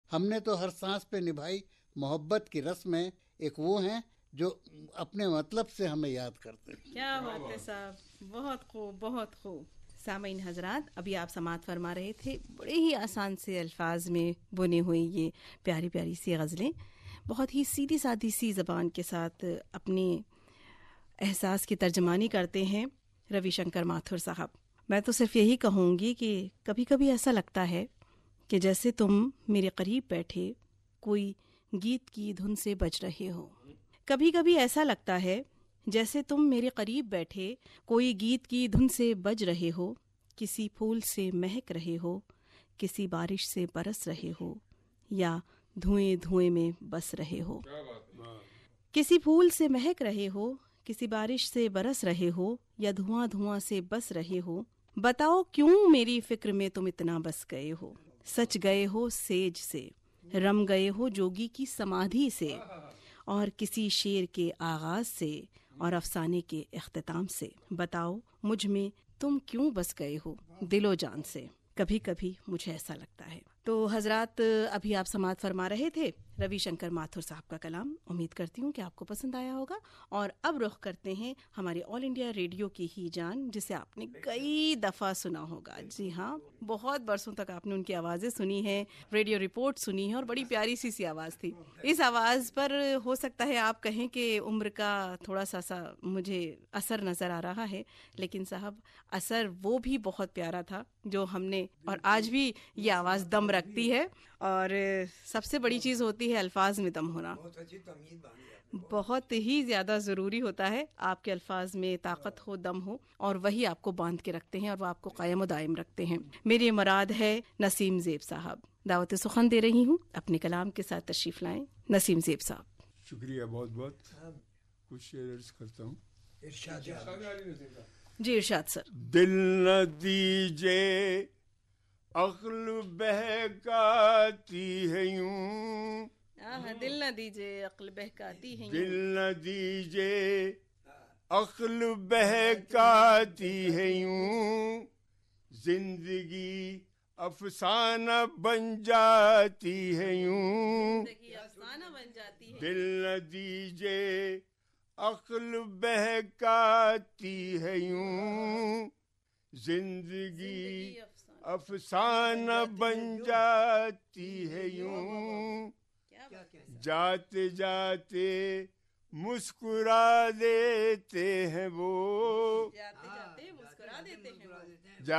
हमने तो हर सांस पे निभाई मोहब्बत की रस्में, एक वो हैं जो अपने मतलब से हमें याद करते हैं। क्या बात है साहब, बहुत खूब, बहुत खूब। सामीन हजरात, अभी आप समाअत फरमा रहे थे बड़े ही आसान से अल्फाज में बुनी हुई ये प्यारी प्यारी सी गज़लें, बहुत ही सीधी सादी सी ज़बान के साथ अपने एहसास की तर्जमानी करते हैं रविशंकर माथुर साहब। मैं तो सिर्फ यही कहूँगी कि कभी कभी ऐसा लगता है कि जैसे तुम मेरे करीब बैठे कोई गीत की धुन से बज रहे हो। कभी कभी ऐसा लगता है जैसे तुम मेरे करीब बैठे कोई गीत की धुन से बज रहे हो, किसी फूल से महक रहे हो, किसी बारिश से बरस रहे हो, या धुएं धुएं में बस रहे हो। किसी फूल से महक रहे हो, किसी बारिश से बरस रहे हो, या धुआं धुआं से बस रहे हो। बताओ क्यों मेरी फिक्र में तुम इतना बस गए हो। सच गए हो सेज से, रम गए हो जोगी की समाधि से, और किसी शेर के आगाज से और अफसाने के इख्तिताम से। बताओ मुझ में तुम क्यों बस गए हो दिलो जान से। कभी कभी मुझे ऐसा लगता है। तो हजरात, अभी आप समाअत फरमा रहे थे रविशंकर माथुर साहब का कलाम। उम्मीद करती हूँ कि आपको पसंद आया होगा। और अब रुख करते हैं हमारे ऑल इंडिया रेडियो की ही जान, जिसे आपने कई दफ़ा सुना होगा। जी हाँ, बहुत बरसों तक आपने उनकी आवाज़ें सुनी है, रेडियो रिपोर्ट सुनी है, और बड़ी प्यारी सी आवाज़ थी। इस आवाज़ पर हो सकता है आप कहें कि उम्र का थोड़ा सा मुझे असर नज़र आ रहा है, लेकिन साहब असर वो भी बहुत प्यारा था जो हमने, और आज भी ये आवाज़ दम रखती है। और सबसे बड़ी चीज़ होती है अल्फाज में दम होना। बहुत ही ज़्यादा ज़रूरी होता है आपके अल्फाज में ताकत हो, दम हो, और वही आपको बांध के रखते हैं और वो आपको कायम दायम रखते हैं। मेरी मुराद है नसीम ज़ेब साहब। दावत सुखन दे रही हूँ, अपने कलाम के साथ तशरीफ़ लाएं नसीम ज़ेब साहब। शुक्रिया, बहुत बहुत। कुछ शेर अर्ज करता हूँ। जी इरशाद सर। दिल न दीजे अक्ल बहकाती है यूं, दिल न दीजिए अक्ल बहकाती है यूं, दिल न दीजे अक्ल बहकाती है यूं, जिंदगी अफसाना बन जाती है यूं, अफसाना बन जाती है। दिल न दीजे अक्ल बहकाती है यूं, जिंदगी अफसाना बन जाती है यूं, जाते जाते मुस्कुरा देते हैं वो, जाते जाते मुस्कुरा देते हैं वो।